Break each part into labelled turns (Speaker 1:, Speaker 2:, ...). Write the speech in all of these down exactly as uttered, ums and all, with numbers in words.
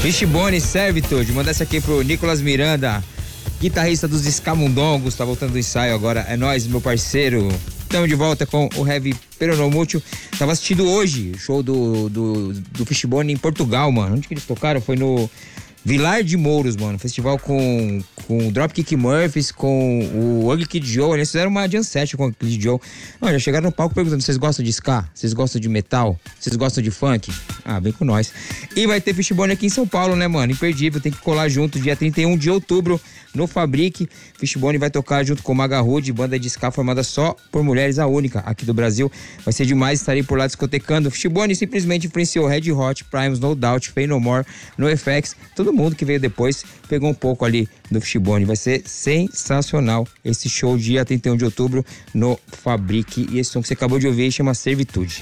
Speaker 1: Fishbone Servitude, manda essa aqui pro Nicolas Miranda, guitarrista dos Escamundongos, tá voltando do ensaio agora, é nóis, meu parceiro. Estamos de volta com o Heavy Peronomútil. Tava assistindo hoje o show do, do, do Fishbone em Portugal, mano. Onde que eles tocaram? Foi no Vilar de Mouros, mano. Festival com, com o Dropkick Murphys, com o Ugly Kid Joe. Eles fizeram uma jam session com o Ugly Kid Joe. Mano, já chegaram no palco perguntando: vocês gostam de ska? Vocês gostam de metal? Vocês gostam de funk? Ah, vem com nós. E vai ter Fishbone aqui em São Paulo, né, mano? Imperdível, tem que colar junto. Dia trinta e um de outubro, no Fabrique. Fishbone vai tocar junto com o Maga Rude, banda de ska formada só por mulheres, a única aqui do Brasil. Vai ser demais, estarei por lá discotecando. Fishbone simplesmente influenciou Red Hot, Primus, No Doubt, Faith No More, NoFX. Todo mundo que veio depois pegou um pouco ali do Fishbone. Vai ser sensacional esse show dia trinta e um de outubro no Fabrique. E esse som que você acabou de ouvir chama Servitude.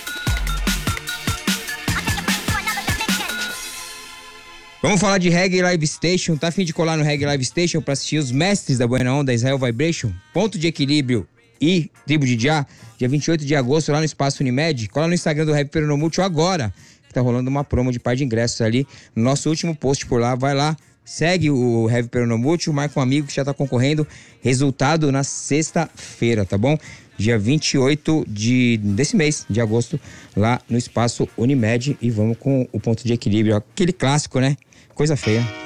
Speaker 1: Vamos falar de Reggae Live Station. Tá a fim de colar no Reggae Live Station pra assistir os mestres da Buena Onda, Israel Vibration, Ponto de Equilíbrio e Tribo de Jah, dia vinte e oito de agosto lá no Espaço Unimed? Cola no Instagram do Heavy Peronomútil agora, que tá rolando uma promo de par de ingressos ali no nosso último post por lá. Vai lá, segue o Heavy Peronomútil, marca um amigo que já tá concorrendo. Resultado na sexta-feira, tá bom? Dia vinte e oito de, desse mês, de agosto, lá no Espaço Unimed. E vamos com o Ponto de Equilíbrio, aquele clássico, né? Coisa feia.